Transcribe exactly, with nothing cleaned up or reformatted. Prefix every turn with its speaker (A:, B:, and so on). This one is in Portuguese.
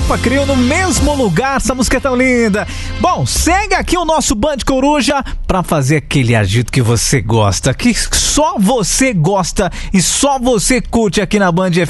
A: Sampa Crio no mesmo lugar. Essa música é tão linda. Bom, segue aqui o nosso Band Coruja pra fazer aquele agito que você gosta, que só você gosta e só você curte aqui na Band F M.